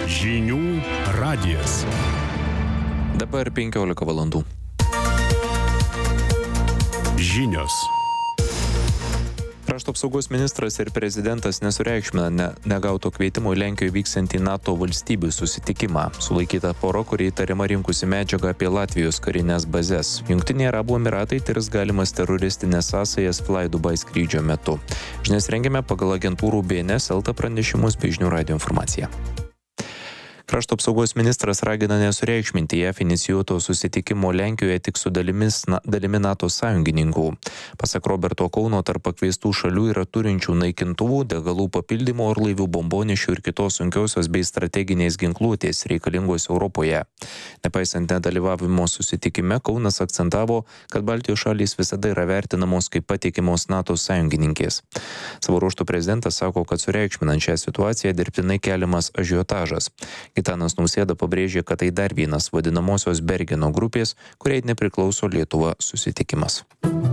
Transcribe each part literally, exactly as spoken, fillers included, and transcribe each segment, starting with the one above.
Žinių radijas. Dabar penkiolika valandų. Žinios. Krašto apsaugos ministras ir prezidentas nesureikšmina ne, negauto kvietimo į Lenkijoje vyksiantį NATO valstybių susitikimą. Sulaikyta pora, kuri įtariama rinkusi medžiagą apie Latvijos karinės bazes. Jungtiniai Arabų Emiratai tirs galimas teroristinės sąsajas Fly Dubai skrydžio metu. Žinias rengiame pagal agentūrų B N S L T pranešimus bei Žinių radijo informaciją. Krašto apsaugos ministras ragina nesureikšminti J A F inicijuoto susitikimo Lenkijoje tik su dalimis, na, dalimi NATO sąjungininkų. Pasak Roberto Kauno, tarp pakviestų šalių yra turinčių naikintuvų, degalų papildymo orlaivių, bombonešių ir kitos sunkiosios bei strateginės ginkluotės reikalingos Europoje. Nepaisant nedalyvavimo susitikime, Kaunas akcentavo, kad Baltijos šalys visada yra vertinamos kaip patikimos NATO sąjungininkės. Savo ruožtu prezidentas sako, kad sureikšminant šią situaciją dirbtinai keliamas ažiotažas. Gitanas Nausėda pabrėžė, kad tai dar vienas vadinamosios Bergeno grupės, kuriai nepriklauso Lietuva susitikimas.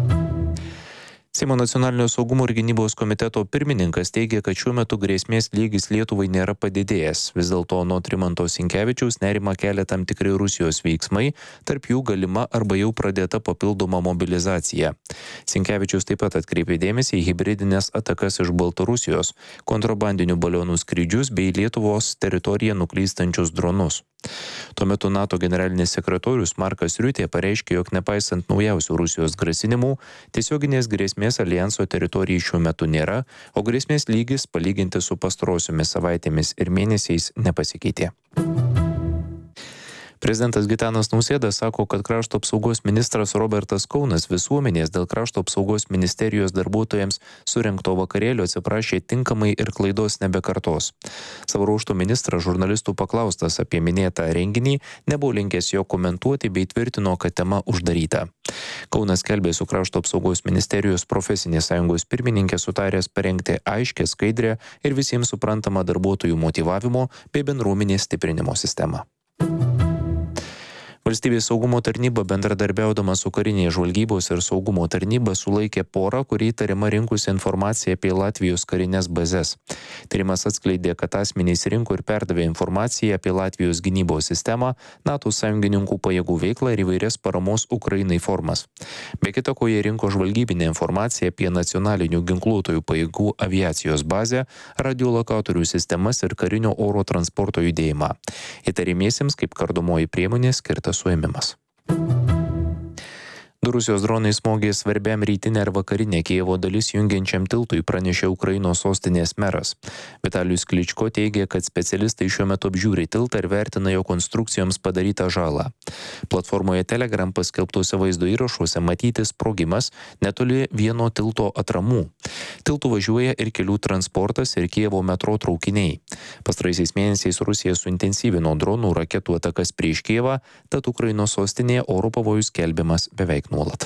Seimo nacionalinio saugumo ir gynybos komiteto pirmininkas teigia, kad šiuo metu grėsmės lygis Lietuvai nėra padidėjęs. Vis dėlto anot Rimanto Sinkevičiaus nerimą kelia tam tikri Rusijos veiksmai, tarp jų galima arba jau pradėta papildoma mobilizacija. Sinkevičius taip pat atkreipė dėmesį į hibridinės atakas iš Baltarusijos, kontrabandinių balionų skrydžius bei Lietuvos teritoriją nuklystančius dronus. Tuo metu NATO generalinis sekretorius Markas Riutė pareiškė, jog nepaisant naujausių Rusijos grasinimų, tiesioginės grėsmės alijanso teritorijai šiuo metu nėra, o grėsmės lygis palyginti su pastarosiomis savaitėmis ir mėnesiais nepasikeitė. Prezidentas Gitanas Nausėda sako, kad krašto apsaugos ministras Robertas Kaunas visuomenės dėl krašto apsaugos ministerijos darbuotojams surengto vakarėlio atsiprašė tinkamai ir klaidos nebekartos. Savo ruožtu ministras žurnalistų paklaustas apie minėtą renginį nebuvo linkęs jo komentuoti bei tvirtino, kad tema uždaryta. Kaunas skelbė su krašto apsaugos ministerijos profesinės sąjungos pirmininkė sutaręs parengti aiškę, skaidrę ir visiems suprantamą darbuotojų motyvavimo bei bendruomenės stiprinimo sistemą. Valstybės saugumo tarnyba bendradarbiaudama su karinės žvalgybos ir saugumo tarnyba sulaikė porą, kuri įtariama rinkusi informaciją apie Latvijos karinės bazes. Tyrimas atskleidė, kad asmenys rinko ir perdavė informaciją apie Latvijos gynybos sistemą, NATO sąjungininkų pajėgų veiklą ir įvairias paramos Ukrainai formas. Be kita ko, jie rinko žvalgybinę informaciją apie nacionalinių ginkluotojų pajėgų aviacijos bazę, radiolokatorių sistemas ir karinio oro transporto judėjimą. Įtariamiesiems kaip kardomoji priemonė skirta suėmimas. Du Rusijos dronai smogė svarbiam rytinę ir vakarinę Kijevo dalis jungiančiam tiltui, pranešė Ukrainos sostinės meras. Vitalijus Kličko teigė, kad specialistai šiuo metu apžiūri tiltą ir vertina jo konstrukcijoms padarytą žalą. Platformoje Telegram paskelbtuose vaizdo įrašuose matyti sprogimas netoli vieno tilto atramų. Tiltų važiuoja ir kelių transportas ir Kijevo metro traukiniai. Pastaraisiais mėnesiais Rusija suintensyvino dronų raketų atakas prieš Kijevą, tad Ukrainos sostinėje oro pavojus skelbiamas beveik nuolat.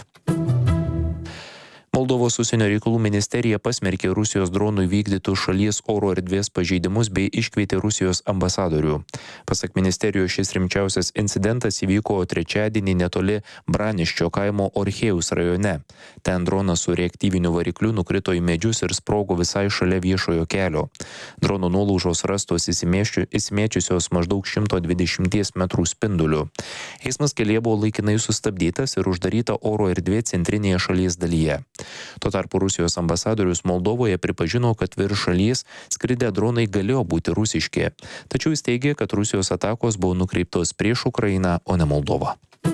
Moldovos užsienio reikalų ministerija pasmerkė Rusijos dronų įvykdytų šalies oro erdvės pažeidimus bei iškvietė Rusijos ambasadorių. Pasak ministerijos, šis rimčiausias incidentas įvyko trečiadienį netoli Braniščio kaimo Orchėjaus rajone. Ten dronas su reaktyviniu varikliu nukrito į medžius ir sprogo visai šalia viešojo kelio. Drono nuolaužos rastos įsimėčiusios maždaug šimto dvidešimties metrų spinduliu. Eismas kelyje buvo laikinai sustabdytas ir uždaryta oro erdvė centrinėje šalies dalyje. Tuo tarpu Rusijos ambasadorius Moldovoje pripažino, kad virš šalies skridę dronai galėjo būti rusiški. Tačiau jis teigė, kad Rusijos atakos buvo nukreiptos prieš Ukrainą, o ne Moldovą.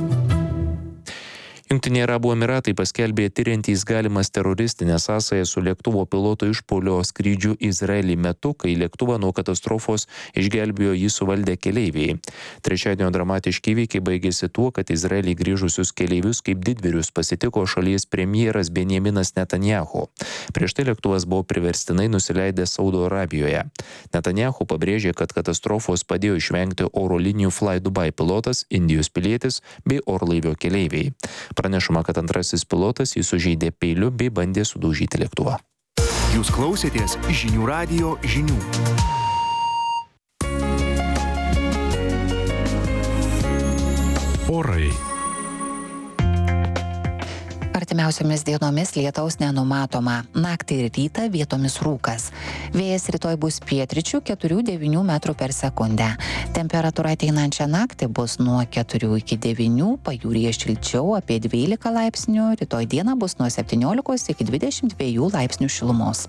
Jungtiniai Arabų Emiratai paskelbė tiriantys galimas teroristinės sąsajas su lėktuvo piloto išpuolio skrydžiu Izraelį metu, kai lėktuvą nuo katastrofos išgelbėjo jį suvaldę keleiviai. Trečiadienio dramatiški įvykiai baigėsi tuo, kad Izraelį grįžusius keleivius kaip didvyrius pasitiko šalies premjeras Benjaminas Netanyahu. Prieš tai lėktuvas buvo priverstinai nusileidęs Saudo Arabijoje. Netanyahu pabrėžė, kad katastrofos padėjo išvengti oro linijų Fly Dubai pilotas, Indijos pilietis bei orlaivio keleiviai. Pranešama, kad antrasis pilotas jį sužeidė peiliu bei bandė sudaužyti lėktuvą. Jūs klausėtės Žinių radijo žinių. Orai. Artimiausiomis dienomis lietaus nenumatoma. Naktį ir rytą vietomis rūkas. Vėjas rytoj bus pietryčių keturi devyni metrų per sekundę. Temperatūra ateinančią naktį bus nuo keturių iki devynių, pajūryje šilčiau apie dvylika laipsnių, rytoj dieną bus nuo septyniolikos iki dvidešimt dviejų laipsnių šilumos.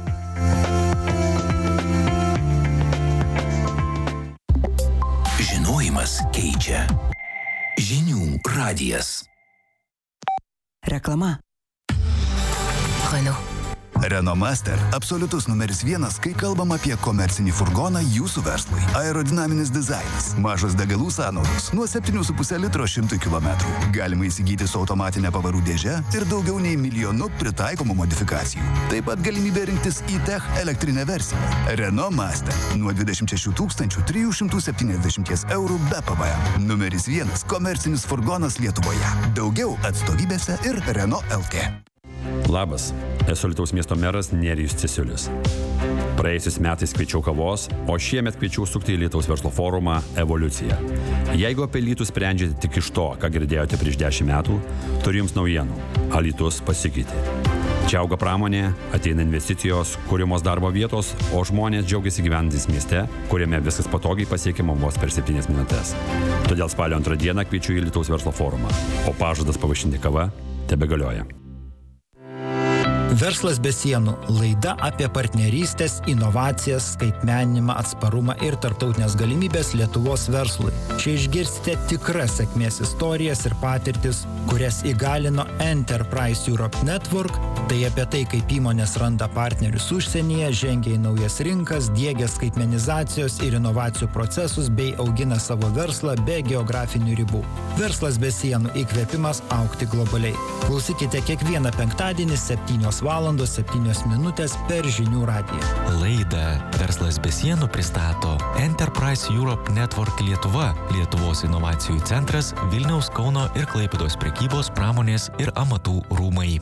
Žinojimas keičia. Žinių radijas. Reklama. Renault. Renault Master – absoliutus numeris vienas, kai kalbam apie komercinį furgoną jūsų verslui. Aerodinaminis dizainas, mažos degalų sąnaudos, nuo septynių su puse litro šimtui kilometrų. Galima įsigyti su automatinė pavarų dėže ir daugiau nei milijonu pritaikomų modifikacijų. Taip pat galimybė rinktis e-Tech elektrinę versiją. Renault Master – nuo dvidešimt šešių tūkstančių trijų šimtų septyniasdešimties eurų be P V M. Numeris vienas komercinis furgonas Lietuvoje. Daugiau atstovybėse ir Renault L T. Labas, esu Alytaus miesto meras Nerijus Cesiulis. Praėjusiais metais kviečiau kavos, o šiemet kviečiau sukti į Alytaus verslo forumą Evoliucija. Jeigu apie Alytų sprendžiate tik iš to, ką girdėjote prieš dešimt metų, turiu jums naujienų. Alytus pasikeitė. Čia auga pramonė, ateina investicijos, kūrimos darbo vietos, o žmonės džiaugiasi gyvenantys mieste, kuriame viskas patogiai pasiekiama vos per septynias minutės. Todėl spalio antrą dieną kviečiu į Alytaus verslo forumą, o pažadas pavaišinti kava tebegalioja. Verslas be sienų – laida apie partnerystės, inovacijas, skaitmeninimą, atsparumą ir tarptautinės galimybės Lietuvos verslui. Čia išgirsite tikras sėkmės istorijas ir patirtis, kurias įgalino Enterprise Europe Network, tai apie tai, kaip įmonės randa partnerius užsienyje, žengia į naujas rinkas, diegia skaitmenizacijos ir inovacijų procesus bei augina savo verslą be geografinių ribų. Verslas be sienų – įkvėpimas augti globaliai. Klausykite kiekvieną penktadienį septynios valandos septynios minutės per Žinių radiją. Laidą Verslas be sienų pristato Enterprise Europe Network Lietuva, Lietuvos inovacijų centras, Vilniaus, Kauno ir Klaipėdos prekybos, pramonės ir amatų rūmai.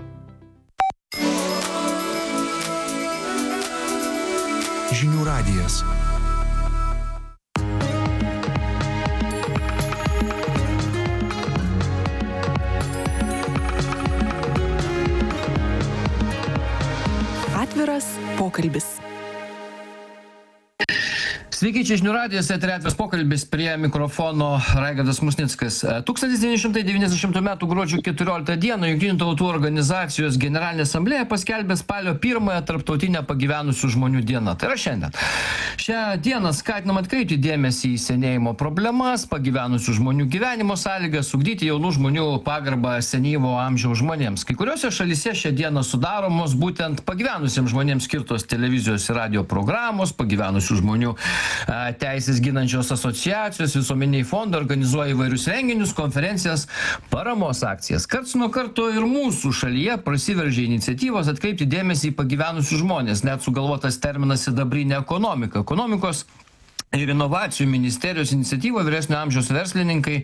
Žinių radijas. Atviras pokalbis. Sveiki, čia Žinių radijas, eteryje atviras pokalbis, prie mikrofono Raigardas Musnickas. tūkstantis devyni šimtai devyniasdešimtų metų gruodžio keturioliktą dieną Jungtinių tautų organizacijos generalinė asamblėja paskelbė spalio pirmąją tarptautinę pagyvenusių žmonių dieną. Tai yra šiandien. Šią dieną skatinam atkreipti dėmesį į senėjimo problemas, pagyvenusių žmonių gyvenimo sąlygas, ugdyti jaunų žmonių pagarbą senyvo amžiaus žmonėms. Kai kuriuose šalyse šią dieną sudaromos būtent pagyvenusiems žmonėms skirtos televizijos ir radio programos, pagyvenusių žmonių teisės ginančios asociacijos, visuomeniai fondai organizuoja įvairius renginius, konferencijas, paramos akcijas. Karts nuo karto ir mūsų šalyje prasiveržia iniciatyvos atkreipti dėmesį į pagyvenusius žmonės, net sugalvotas terminas sidabrinė ekonomika. Ekonomikos ir inovacijų ministerijos iniciatyva vyresnio amžiaus verslininkai,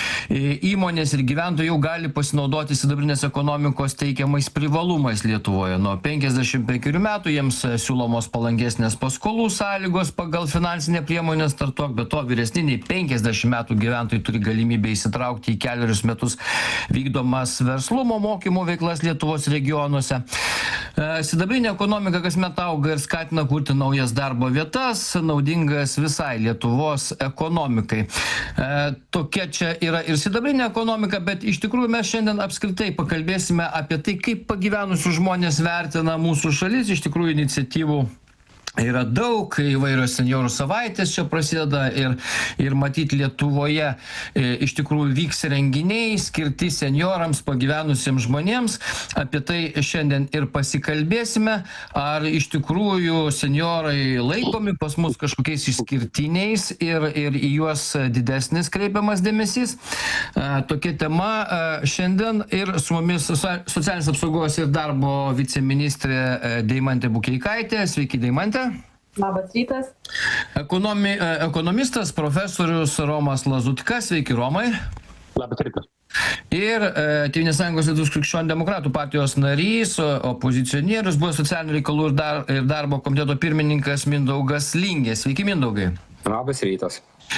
įmonės ir gyventojai jau gali pasinaudoti sidabrinės ekonomikos teikiamais privalumais Lietuvoje. Nuo penkiasdešimt penkerių metų jiems siūlomos palankesnės paskolų sąlygos pagal finansinę priemonę Startuok, be to vyresniniai penkiasdešimt metų gyventojai turi galimybę įsitraukti į keliarius metus vykdomas verslumo mokymų veiklas Lietuvos regionuose. Sidabrinė ekonomika kasmet auga ir skatina kurti naujas darbo vietas, naudingas visai Lietuvos ekonomikai. E, tokia čia yra ir sidabrinė ekonomika, bet iš tikrųjų mes šiandien apskritai pakalbėsime apie tai, kaip pagyvenusių žmonės vertina mūsų šalis. Iš tikrųjų iniciatyvų yra daug, įvairios senjorų savaitės čia prasideda ir, ir matyti Lietuvoje e, iš tikrųjų vyks renginiai skirti senjorams, pagyvenusiems žmonėms. Apie tai šiandien ir pasikalbėsime, ar iš tikrųjų senjorai laikomi pas mus kažkokiais išskirtiniais ir, ir į juos didesnis kreipiamas dėmesys. E, tokia tema e, šiandien ir su mumis socialinės apsaugos ir darbo viceministrė Deimantė Bukeikaitė. Sveiki, Deimantė. Labas rytas. Ekonomi, ekonomistas profesorius Romas Lazutka. Sveiki, Romai. Labas rytas. Ir e, Tėvynės sąjungos Lietuvos krikščionių demokratų partijos narys, opozicionierius, buvo socialinių reikalų ir, dar, ir darbo komiteto pirmininkas Mindaugas Lingė. Sveiki, Mindaugai. Labas rytas.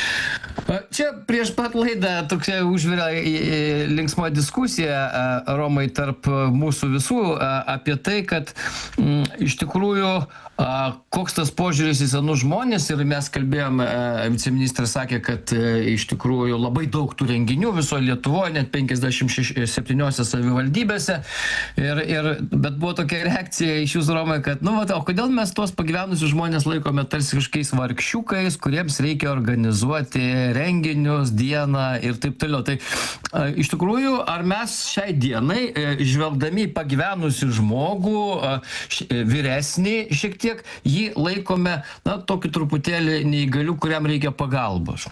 Čia prieš pat laidą tokia užvirė linksma diskusija, Romai, tarp mūsų visų apie tai, kad m, iš tikrųjų koks tas požiūris į senus žmonės, ir mes kalbėjome, viceministras sakė, kad iš tikrųjų labai daug tų renginių visoje Lietuvoje, net penkiasdešimt septyniose savivaldybėse, ir, ir, bet buvo tokia reakcija iš jūsų, Romai, kad, nu, vat, o kodėl mes tuos pagyvenusius žmonės laikome tarsi kažkokiais vargšiukais, kuriems reikia organizuoti renginius, dieną ir taip toliau. Tai iš tikrųjų, ar mes šiai dienai, žvelgdami į pagyvenusių žmogų, vyresnį šiek tiek, jį laikome, na, tokį truputėlį neįgalių, kuriam reikia pagalbos?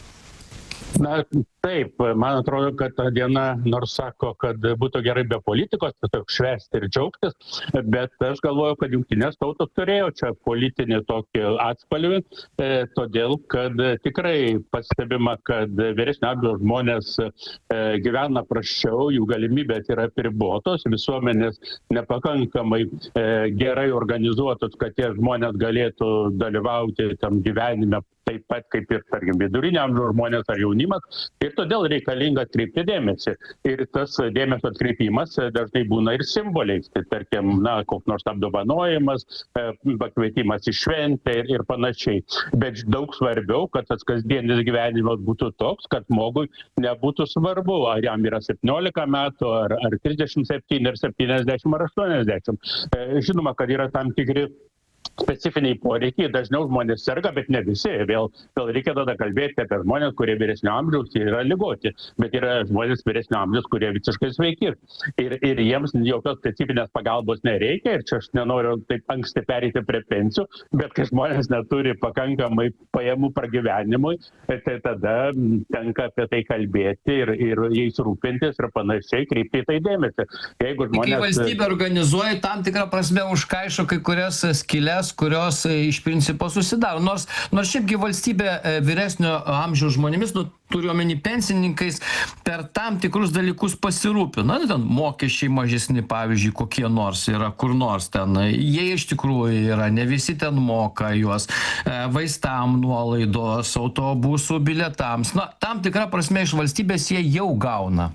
Na, taip, man atrodo, kad ta diena, nors sako, kad būtų gerai be politikos, tiesiog švęsti ir džiaugtis, bet aš galvoju, kad jungtinės tautos turėjo čia politinį tokį atspalvį, e, todėl, kad tikrai pastebima, kad vyresnio amžiaus žmonės e, gyvena prasčiau, jų galimybės yra apribotos, visuomenės nepakankamai e, gerai organizuotos, kad tie žmonės galėtų dalyvauti tam gyvenime taip pat kaip ir, tarkim, vidurinio amžiaus žmonės ar jaunimas, ir todėl reikalinga atkreipti dėmesį. Ir tas dėmesio atkreipimas dažnai būna ir simboliais, tai tarkim, na, koks nors apdovanojimas, pakvietimas į šventę ir, ir panašiai. Bet daug svarbiau, kad tas kasdienis gyvenimas būtų toks, kad žmogui nebūtų svarbu, ar jam yra septyniolika metų, ar, ar trisdešimt septyni, ar septyniasdešimt, ar aštuoniasdešimt. Žinoma, kad yra tam tikri specifiniai poreikiai, dažniau žmonės serga, bet ne visi. Vėl, vėl reikia tada kalbėti apie žmonės, kurie vyresnio amžiaus yra ligoti, bet yra žmonės vyresnio amžiaus, kurie visiškai sveiki. Ir, ir jiems jokios specifinės pagalbos nereikia, ir čia aš nenoriu taip anksti pereiti prie pensijų, bet kai žmonės neturi pakankamai pajamų pragyvenimui, tai tada tenka apie tai kalbėti ir, ir jais rūpintis ir panašiai, kreipti į tai dėmesį. Jeigu žmonės... Kai valstybė organizuoja tam tikrą prasme užkaišo kai kurias skylės, kurios iš principo susidaro. Nors, nors šiaipgi valstybė vyresnio amžiaus žmonėmis, nu, turiu omeny pensininkais, per tam tikrus dalykus pasirūpina. Na, ten mokesčiai mažesni, pavyzdžiui, kokie nors yra, kur nors ten. Jie iš tikrųjų yra, ne visi ten moka juos. Vaistam nuolaidos, autobusų bilietams. Na, tam tikrą prasme iš valstybės jie jau gauna.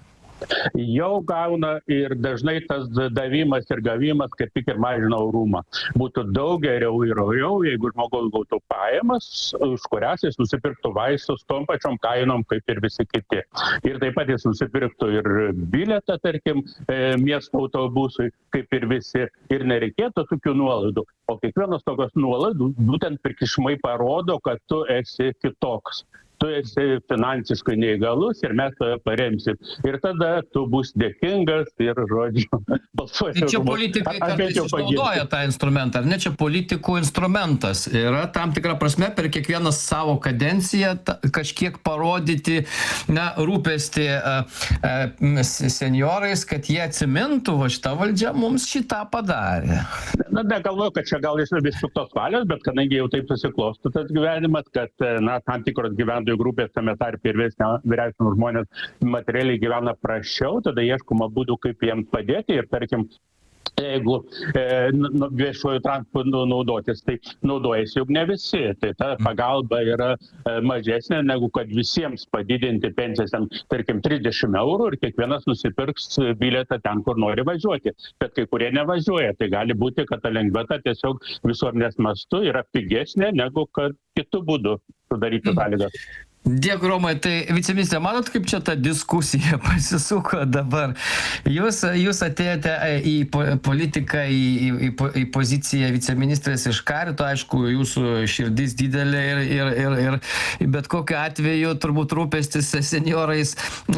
Jau gauna, ir dažnai tas davimas ir gavimas kaip tik ir mažina orumą. Būtų daug geriau ir oriau, jeigu žmogus gautų pajamas, už kurias jis nusipirktų vaistus tom pačiom kainom kaip ir visi kiti. Ir taip pat jis nusipirktų ir bilietą, tarkim, miesto autobusui, kaip ir visi. Ir nereikėtų tokių nuolaidų. O kiekvienas tokios nuolaidų būtent prikišmai parodo, kad tu esi kitoks. Tu esi finansiškai neįgalus ir mes tave paremsim. Ir tada tu bus dėkingas ir, žodžiu, balsuosi. Čia politikai kartais išnaudoja tą instrumentą, ar ne? Čia politikų instrumentas. Yra tam tikra prasme per kiekvieną savo kadenciją ta, kažkiek parodyti, na, rūpestį a, a, seniorais, kad jie atsimintų, va šitą valdžią mums šitą padarė. Na, negalvoju, kad čia gal iš vis tos valios, bet kadangi jau taip susiklostų tas gyvenimas, kad, na, tam tikros gyventojų grupės, tame tarpe ir vyresnio žmonės materialiai gyvena prašiau, tada ieškoma būdų, kaip jiems padėti. Ir tarkim, jeigu e, viešuoju transportu naudotis, tai naudojasi juk ne visi. Tai ta pagalba yra e, mažesnė, negu kad visiems padidinti pensijas, tarkim, trisdešimt eurų, ir kiekvienas nusipirks bilietą ten, kur nori važiuoti. Bet kai kurie nevažiuoja, tai gali būti, kad ta lengvata tiesiog visuomenės mastu yra pigesnė, negu kad kitų būdų sudaryti sąlygas. Dėkui, Romai. Tai viceministrė, matot, kaip čia ta diskusija pasisuko dabar? Jūs, jūs atėjote į politiką, į, į, į poziciją viceministrės iš karto, aišku, jūsų širdis didelė ir, ir, ir, ir bet kokiu atveju turbūt rūpestis seniorais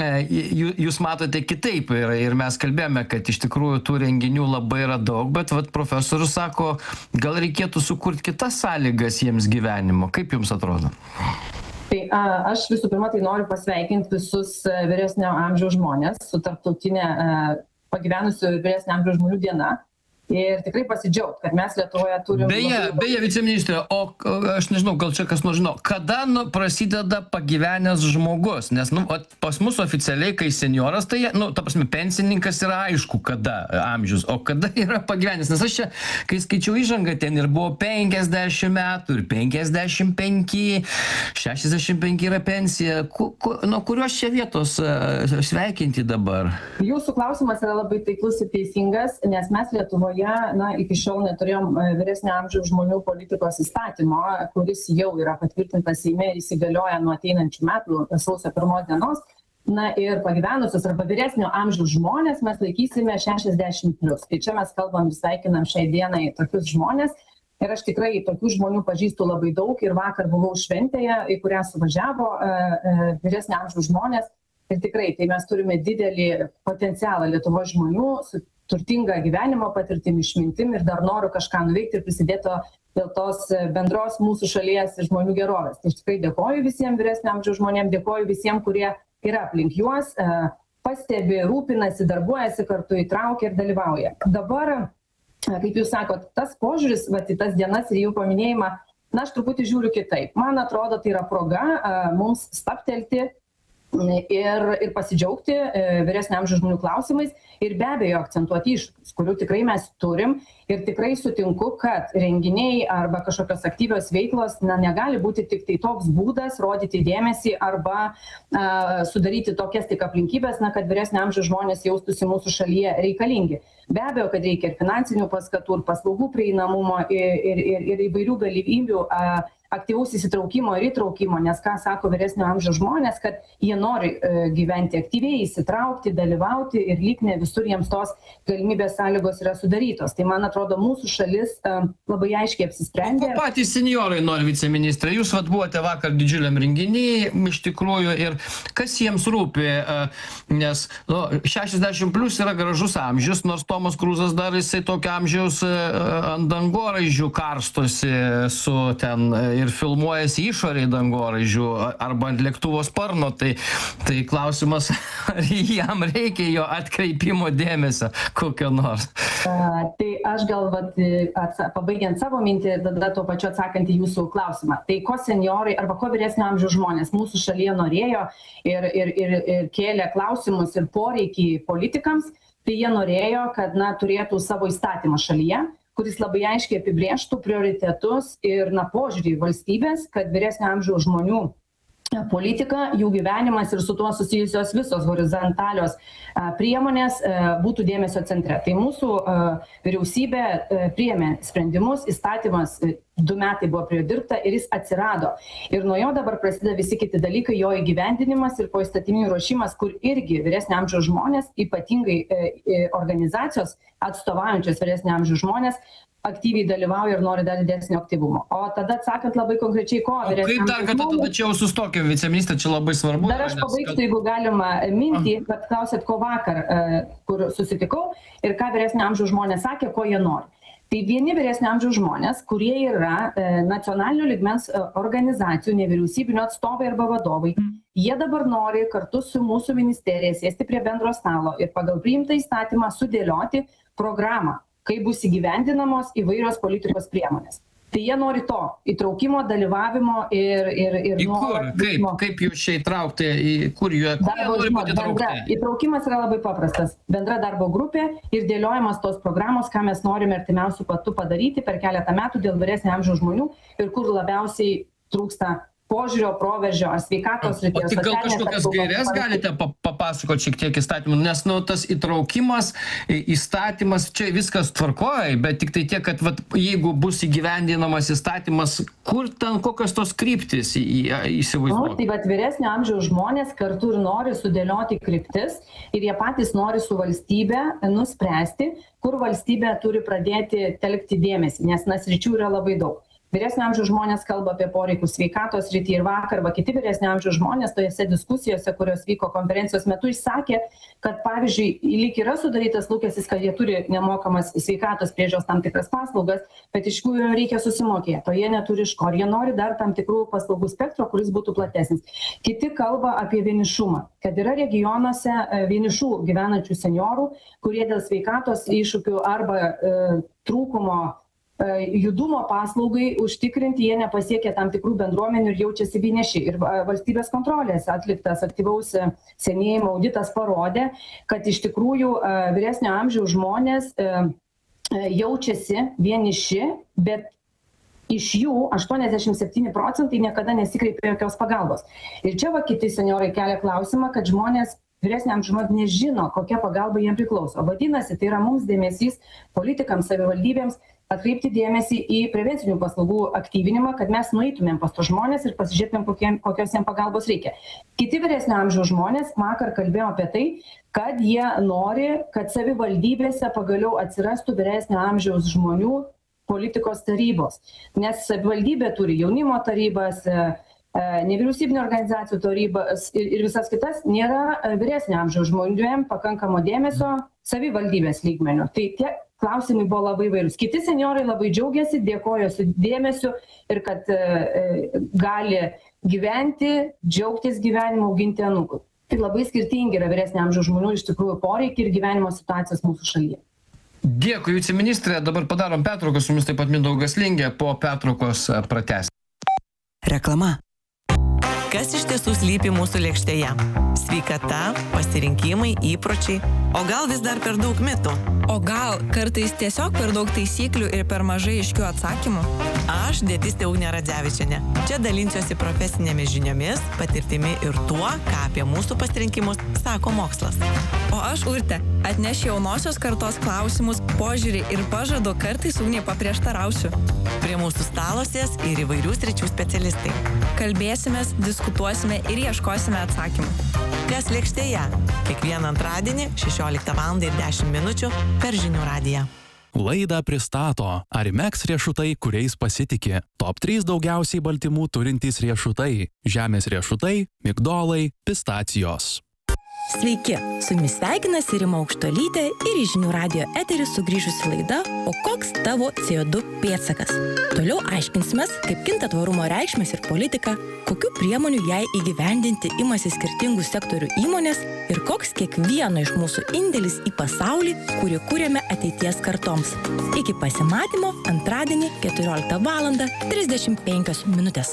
jūs matote kitaip. Ir, ir mes kalbėjome, kad iš tikrųjų tų renginių labai yra daug, bet vat, profesorius sako, gal reikėtų sukurti kitas sąlygas jiems gyvenimo. Kaip jums atrodo? Tai a, aš visų pirma tai noriu pasveikinti visus vyresnio amžiaus žmonės su tarptautinė a, pagyvenusių vyresnio amžiaus žmonių diena. ir tikrai pasidžiaugti, kad mes Lietuvoje turime... Beje, beje, viceministrė, o aš nežinau, gal čia kas nors žino, kada nu, prasideda pagyvenęs žmogus? Nes nu, pas mus oficialiai, kai senjoras, tai, nu, ta prasme, pensininkas yra aišku, kada amžius, o kada yra pagyvenęs. Nes aš čia, kai skaičiau įžangą, ten ir buvo penkiasdešimt metų, ir penkiasdešimt penki, šešiasdešimt penki yra pensija. Ku, ku, nuo kurios čia vietos uh, sveikinti dabar? Jūsų klausimas yra labai taiklus ir teisingas, nes mes Lietuvoje na, iki šiol neturėjom vyresnio amžiaus žmonių politikos įstatymo, kuris jau yra patvirtintas Seime ir įsigalioja nuo ateinančių metų sausio pirmos dienos. Na ir pagyvenusius arba vyresnio amžiaus žmonės mes laikysime šešiasdešimt plus. Tai čia mes kalbam ir sveikinam šiai dienai tokius žmonės. Ir aš tikrai tokių žmonių pažįstu labai daug ir vakar buvau šventėje, į kurią suvažiavo e, e, vyresnio amžiaus žmonės. Ir tikrai, tai mes turime didelį potencialą Lietuvos žmonių su turtingą gyvenimo patirtim, išmintim ir dar noriu kažką nuveikti ir prisidėti dėl tos bendros mūsų šalies ir žmonių gerovės. Tai aš tikrai dėkoju visiems vyresnio amžiaus žmonėms, dėkoju visiems, kurie yra aplink juos, pastebi, rūpinasi, darbuojasi kartu, įtraukia ir dalyvauja. Dabar, kaip jūs sakot, tas požiūris, va, į tas dienas ir jų paminėjimą, na, aš truputį žiūriu kitaip. Man atrodo, tai yra proga mums staptelti ir, ir pasidžiaugti vyresnio amžiaus žmonių klausimais ir be abejo akcentuoti iššūkius, kurių tikrai mes turim ir tikrai sutinku, kad renginiai arba kažkokios aktyvios veiklos na, negali būti tik tai toks būdas rodyti dėmesį arba a, sudaryti tokias tik aplinkybės, na, kad vyresnio amžiaus žmonės jaustųsi mūsų šalyje reikalingi. Be abejo, kad reikia ir finansinių paskatų, ir paslaugų prieinamumo, ir, ir, ir, ir įvairių galimybių a, aktyvaus įsitraukimo ir įtraukimo, nes ką sako vyresnio amžiaus žmonės, kad jie nori e, gyventi aktyviai, įsitraukti, dalyvauti ir lyg ne visur jiems tos galimybės sąlygos yra sudarytos. Tai man atrodo, mūsų šalis e, labai aiškiai apsisprendė. O patys senjorai nori, viceministrė, jūs vat buvote vakar didžiuliam renginyje, iš tikrųjų, ir kas jiems rūpi, e, nes nu, šešiasdešimt plus yra gražus amžius, nors Tomas Kruzas dar jisai tokio amžiaus e, ant dangoraižių karstosi su ten e, ir filmuojasi išoriai dangoraižių arba ant lėktuvo sparno, tai, tai klausimas, ar jam reikia jo atkreipimo dėmesio kokio nors. A, tai aš gal, vat, atsa, pabaigiant savo mintį, tada tuo pačiu atsakant į jūsų klausimą. Tai ko senjorai arba ko vyresnio amžiaus žmonės mūsų šalyje norėjo ir, ir, ir, ir kėlė klausimus ir poreikį politikams, tai jie norėjo, kad na, turėtų savo įstatymą šalyje, kuris labai aiškiai apibrėžtų prioritetus ir na, požiūrį valstybės, kad vyresnio amžiaus žmonių politika, jų gyvenimas ir su tuo susijusios visos horizontalios a, priemonės a, būtų dėmesio centre. Tai mūsų a, vyriausybė a, priėmė sprendimus, įstatymas a, du metai buvo prie jo dirbta ir jis atsirado. Ir nuo jo dabar prasideda visi kiti dalykai, jo įgyvendinimas ir poįstatyminių ruošimas, kur irgi vyresnio amžiaus žmonės, ypatingai e, e, organizacijos atstovaujančios vyresnio amžiaus žmonės, aktyviai dalyvauja ir nori dar didesnio aktyvumo. O tada atsakant labai konkrečiai, ko vyresnio amžiaus žmonės... Kaip dar, kad tada čia jau sustokim, viceministrė, čia labai svarbu. Dar aš pabaigsiu, kad... jeigu galima mintį, kad klausėt, ko vakar, kur susitikau ir ką vyresnio amžiaus žmonės sakė, ko jie nori. Tai vieni vyresnio amžiaus žmonės, kurie yra e, nacionalinio lygmens e, organizacijų, nevyriausybinio atstovai arba vadovai, jie dabar nori kartu su mūsų ministerija sėsti prie bendro stalo ir pagal priimtą įstatymą sudėlioti programą, kaip bus įgyvendinamos įvairios politikos priemonės. Tai jie nori to įtraukimo, dalyvavimo ir... ir, ir į kur? Kaip, kaip jūs čia įtraukti? Į kur jie, kur jie nori būti įtraukti? Įtraukimas yra labai paprastas. Bendra darbo grupė ir dėliojimas tos programos, ką mes norime artimiausių patų padaryti per keletą metų dėl vyresnio amžiaus žmonių ir kur labiausiai trūksta požiūrio, proveržio ar sveikatos srityje. O tai gal kažkokias gaires galite papasakoti šiek tiek įstatymų, nes nu, tas įtraukimas, įstatymas, čia viskas tvarkoja, bet tik tai tiek, kad vat, jeigu bus įgyvendinamas įstatymas, kur ten kokios tos kryptis įsivaizduoja? Nu, tai vat vyresnio amžiaus žmonės kartu ir nori sudėlioti kryptis ir jie patys nori su valstybe nuspręsti, kur valstybė turi pradėti telkti dėmesį, nes na sričių yra labai daug. Vyresnio amžiaus žmonės kalba apie poreikius sveikatos srityje ir vakar, arba kiti vyresnio amžiaus žmonės tojose diskusijose, kurios vyko konferencijos metu, išsakė, kad pavyzdžiui, lyg yra sudarytas lūkestis, kad jie turi nemokamas sveikatos priežiūros tam tikras paslaugas, bet iš jų reikia susimokėti, o jie neturi iš ko, ir jie nori dar tam tikrų paslaugų spektro, kuris būtų platesnis. Kiti kalba apie vienišumą, kad yra regionuose vienišų gyvenančių seniorų, kurie dėl sveikatos iššūkių arba e, trūkumo judumo paslaugai užtikrinti, jie nepasiekia tam tikrų bendruomenių ir jaučiasi vieniši. Ir valstybės kontrolės atliktas aktyvaus senėjimo auditas parodė, kad iš tikrųjų vyresnio amžiaus žmonės jaučiasi vieniši, bet iš jų aštuoniasdešimt septyni procentai niekada nesikreipia jokios pagalbos. Ir čia va kiti seniorai kelia klausimą, kad žmonės vyresniam žmonės nežino, kokia pagalba jiems priklauso. Vadinasi, tai yra mums dėmesys politikams, savivaldybėms atkreipti dėmesį į prevencinių paslaugų aktyvinimą, kad mes nueitumėm pas tos žmonės ir pasižiūrėtumėm, kokios jiems pagalbos reikia. Kiti vyresnio amžiaus žmonės vakar kalbėjo apie tai, kad jie nori, kad savivaldybėse pagaliau atsirastų vyresnio amžiaus žmonių politikos tarybos. Nes savivaldybė turi jaunimo tarybas, nevyriausybinio organizacijų tarybas ir, ir visas kitas, nėra vyresnio amžiaus žmonėm pakankamo dėmesio savivaldybės lygmenių. Tai tie klausimai buvo labai vairūs. Kiti seniorai labai džiaugiasi, dėkojo su dėmesiu ir kad e, gali gyventi, džiaugtis gyvenimu, auginti anūkų. Tai labai skirtingi yra vyresnio amžiaus žmonių iš tikrųjų poreikiai ir gyvenimo situacijos mūsų šalyje. Dėkui, viceministrė. Dabar padarom pertrauką, su mumis taip pat Mindaugas Lingė, po pertraukos pratęs. Reklama. Kas iš tiesų slypi mūsų lėkštėje? Sveikata, pasirinkimai, įpročiai, o gal vis dar per daug mitų? O gal kartais tiesiog per daug taisyklių ir per mažai aiškių atsakymų? Aš, dietistė Ugnė Radzevičienė. Čia dalinsiuosi profesinėmis žiniomis, patirtimi ir tuo, ką apie mūsų pasirinkimus sako mokslas. O aš, Urtė, atnešiu jaunosios kartos klausimus, požiūrį ir pažadu kartais Ugnė paprieštarausiu. Prie mūsų stalo sės ir įvairių sričių specialistai. Kalbėsimės, diskutuosime ir ieškosime atsakymų. Kas lėkštėje? Kiekvieną antradienį šešioliktą valandą ir dešimt minučių per Žinių radiją. Laidą pristato Arimex riešutai, kuriais pasitiki. Top trys daugiausiai baltymų turintys riešutai. Žemės riešutai, migdolai, pistacijos. Sveiki, su jumis sveikinasi Rima Aukštuolytė ir į Žinių radijo eterį sugrįžusi laida O koks tavo C O du pėdsakas? Toliau aiškinsimės, kaip kinta tvarumo reikšmės ir politika, kokių priemonių jai įgyvendinti imasi skirtingų sektorių įmonės ir koks kiekvieno iš mūsų indėlis į pasaulį, kurį kūrėme ateities kartoms. Iki pasimatymo antradienį keturioliktą valandą trisdešimt penkios minutės.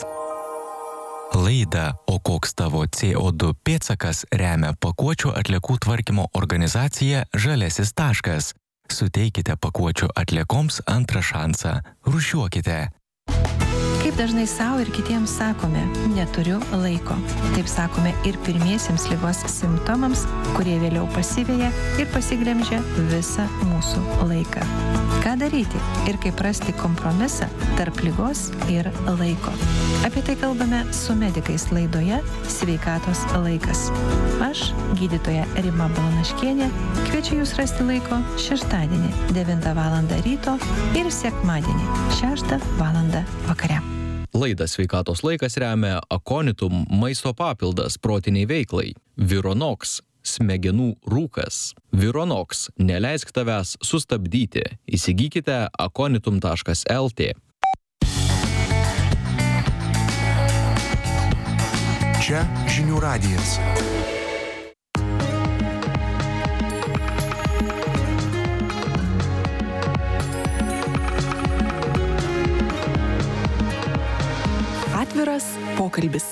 Laidą O koks tavo C O du pėdsakas remia pakuočių atliekų tvarkymo organizacija Žaliasis taškas. Suteikite pakuočių atliekoms antrą šansą. Rūšiuokite. Kaip dažnai savo ir kitiems sakome, neturiu laiko. Taip sakome ir pirmiesiems ligos simptomams, kurie vėliau pasiveja ir pasiglemžia visą mūsų laiką. Ką daryti ir kaip rasti kompromisą tarp ligos ir laiko? Apie tai kalbame su medikais laidoje Sveikatos laikas. Aš, gydytoja Rima Balanaškienė, kviečiu jūs rasti laiko šeštadienį devintą valandą ryto ir sekmadienį šeštą valandą vakare. Laidą Sveikatos laikas remia Aconitum maisto papildas protiniai veiklai. Vironox smegenų rūkas. Vironox neleisk tavęs sustabdyti. Įsigykite aconitum taškas el tė. Čia Žinių radijas. Atviras pokalbis.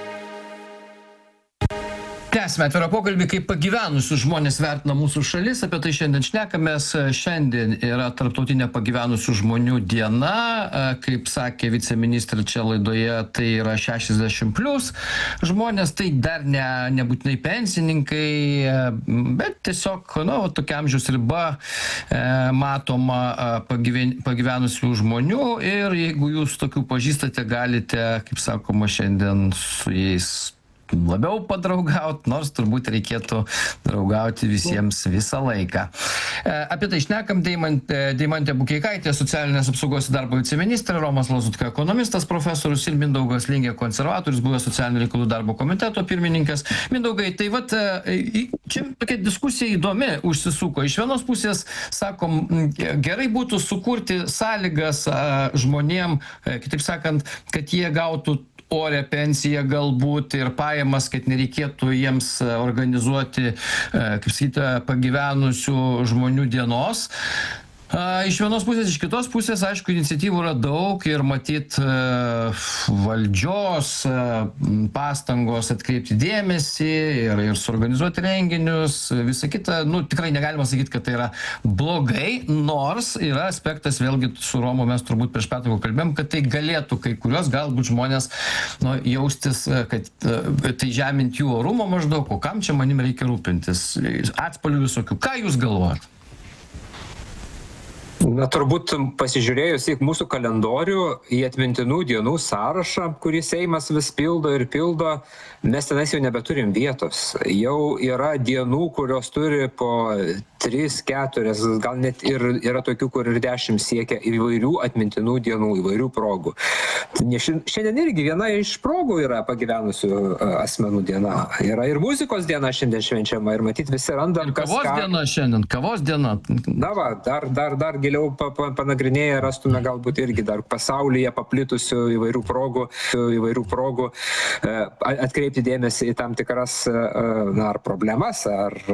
Tęsime atvirą pokalbį, kaip pagyvenusius žmonės vertina mūsų šalis, apie tai šiandien šnekamės. Šiandien yra tarptautinė pagyvenusių žmonių diena, kaip sakė viceministrė čia laidoje, tai yra šešiasdešimt plus žmonės, tai dar ne, nebūtinai pensininkai, bet tiesiog, na, nu, tokia amžiaus riba e, matoma pagyven, pagyvenusių žmonių ir jeigu jūs tokių pažįstate, galite, kaip sakoma, šiandien su jais labiau padraugauti, nors turbūt reikėtų draugauti visiems visą laiką. Apie tai šnekam Deimantė, Deimantė Bukeikaitė, socialinės apsaugos ir darbo viceministrė, Romas Lazutka, ekonomistas, profesorius ir Mindaugas Lingė, konservatorius, buvęs socialinių reikalų darbo komiteto pirmininkas. Mindaugai, tai vat, čia tokia diskusija įdomi užsisuko. Iš vienos pusės, sakom, gerai būtų sukurti sąlygas žmonėm, kitaip sakant, kad jie gautų orę pensiją galbūt ir pajamas, kad nereikėtų jiems organizuoti, kaip sakyti, pagyvenusių žmonių dienos. Iš vienos pusės, iš kitos pusės, aišku, iniciatyvų yra daug ir matyt valdžios pastangos atkreipti dėmesį ir, ir suorganizuoti renginius, visą kitą, nu, tikrai negalima sakyti, kad tai yra blogai, nors yra aspektas, vėlgi su Romu mes turbūt prieš pertrauką kalbėjom, kad tai galėtų kai kurios galbūt žmonės nu, jaustis, kad tai žemint jų orumo maždaug, o kam čia manim reikia rūpintis, atspalvių visokių. Ką jūs galvojat? Na, turbūt pasižiūrėjus į mūsų kalendorių, į atmintinų dienų sąrašą, kurį Seimas vis pildo ir pildo, mes tenais jau nebeturim vietos. Jau yra dienų, kurios turi po tris, keturias, gal net ir yra tokių, kur ir dešimt siekia įvairių atmintinų dienų, įvairių progų. Šiandien irgi viena iš progų yra pagyvenusių asmenų diena. Yra ir muzikos diena šiandien švenčiama ir matyt visi randam, kas ką. Kavos diena šiandien, kavos diena. Na va, dar, dar, dar giliau panagrinėję rastume galbūt irgi dar pasaulyje paplitusių įvairių progų, įvairių progų atkreipti dėmesį į tam tikras na, ar problemas, ar